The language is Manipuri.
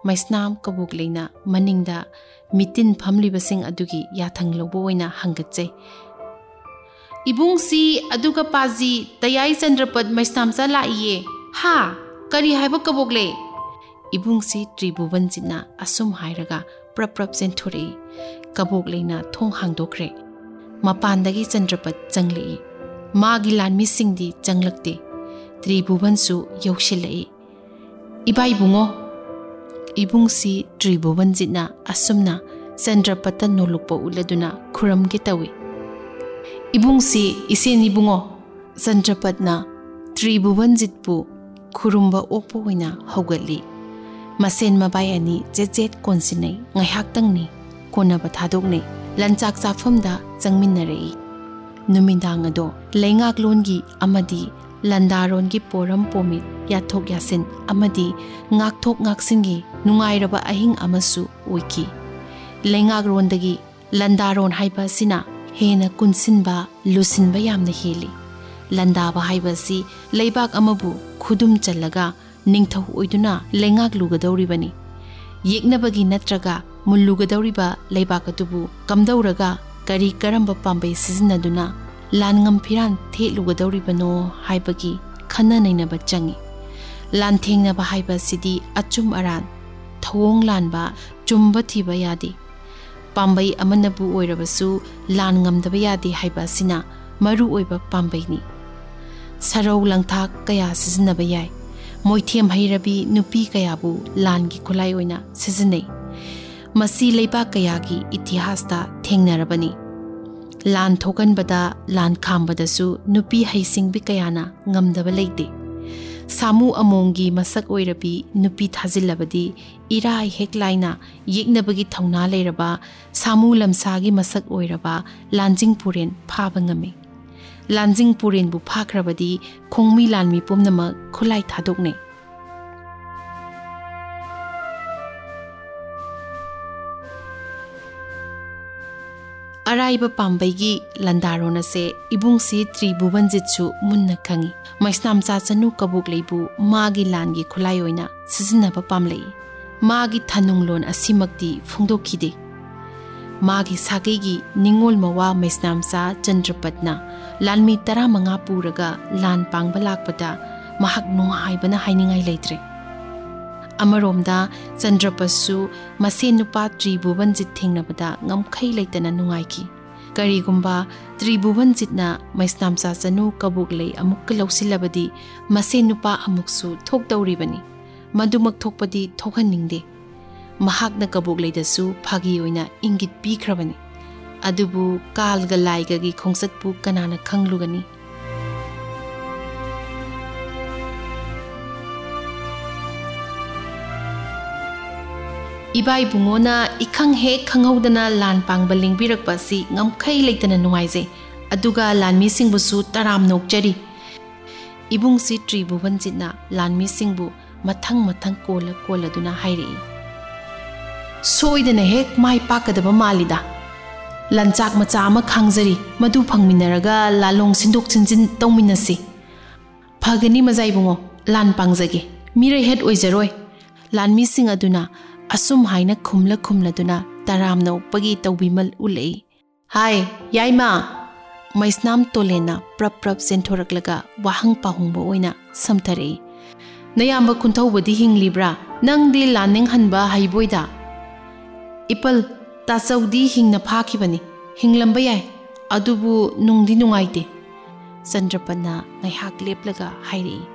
Maisnam Kabukleina Maningda Mitin Pamlibasing Adugi Yathang Loboina Hangatse Ibungsi Aduga Pazi Tayai Chandrapad Maisnamsa Laiye Ha Kari Haiba Kabukle Ibungsi Tribuvanjina Asum Hairaga Prap Centuri Kabukleina Thong Hangdokre Mapandagi Chandrapad Changlei Magilan Missing di Changlakte Tribuvansu Yoshilei Ibai Bungo Ibungsi Tribuvanjina Asumna Chandrapata Nolukpa Uladuna Kuram Gitawi Ibungsi Iseni Bungo Chandrapatna Tribuvanjitpu Kurumba Opo Wina Hogali Masen Mabayani Jet Konsinei Ngaihaktangni Kona Bathadokne Lanchak Safamda Changminarei Numindang ado Lengak Longi Amadi Landarongi Poram Pomit Yathok Yasin Amadi Ngakthok Ngaksingi Nungairaba Ahing Amasu Wiki Lengak Rondagi Landaron Haiba Sina Hena Kunsinba Lusinba Yamna Heli Landaba Haiba Si Leibak Amabu Kudum Chalaga Ningthaw Oiduna Lengak Lugadoribani Yeknabagi Natraga Mulugadoriba Leibak Atubu Kamdauraga Kari Karamba Pambe Sizinaduna Langam Piran The Lugadoribano Haibagi Kana Nainaba Changi Lan Thengnaba Haiba Sidi Achum Aran Thawong Lanba Chumba Thiba Yadi Pambai Amanabu Oirabasu Lan Ngamdaba Yadi Haiba Sina Maru Oiba Pambaini Sarau Langthak Kaya Sizinaba Yai Moithiam Hairabi Nupi Kayabu Langi Kulai Oina Sizinei Masi Leiba Kayagi Itihasta Thengnarabani Lan Thokan Bada Lan Khambadasu Nupi Haising Bikayana Ngamdaba Leite Samu Amongi Masak Oirabi Nupi Thazilabadi Irai Heklaina Yeknabagi Thongna Leiraba Samu Lamsagi Masak Oiraba Lanjing Puren Phabangame Lanjing Puren Bu Phakrabadi Khongmi Lanmi Pumnama Khulai Thadokne Araiba Pambaigi Landarona se Ibungsi Tribuvanjitsu Munna Kangi Maisnam Chachanu Kabukleibu Magi Langi Khulayoina Sizinaba Pamlei Magi Thanunglon Asimakti Phongdokhide Magi Sagegi Ningol Mawa Maisnam Sa Chandrapatna Lanmi Taramanga Puraga Lan Pangba Lakpada Mahak Nungaibana Hainingai Leitre Amaromda Chandrapasu Masen Nupa Tribuvanjit Thengnabada Ngamkhai Leitana Nungaiki Karigumba Tribuvanjitna Maisnam Chachanu Kabuklei Amuk Lausilabadi Masen Nupa Amuksu Thokdauribani Madumak Thokpadi Thokhaningde Mahakna Kabukleidasu Phagi Oina Ingit Pikrabani Adubu Kalga Laigagi Khongsatpu Kanana Khanglugani Ibai Bungona Ikang Hek Kanghaudana Lan Pangba Lingbirakpa si Ngamkhai Leitana Nungaize Aduga Lanmi Singbusu Taram Nokjari Ibungsi Tribuvanjitna Lanmi Singbu Mathang Kola Kola Duna Hairi Soidana Hek Mai Pakadaba Malida Lanchak Macha Ama Khangzari Madu Phangminaraga Lalong Sindok Chinjin Tongminasi Phagani Mazai Bungo Lan Pangzage Mira Het Oizaroi Lanmi Sing Aduna Asum Haina Khumla Duna Taram no Pagi Taubimal Ulei Hai Yaima Maisnam Tolena Prap Sentoraklaga Wahang Pahungbo Oina Samtare Nayamba Kuntawadi Hing Libra Nang di Laning Hanba Haiboida Ipal Tasaudi Hing na Phakibani Hinglamba Yai Adubu Nungdi Nungaite Chandrapatna Ngaihak Leplaga Hairi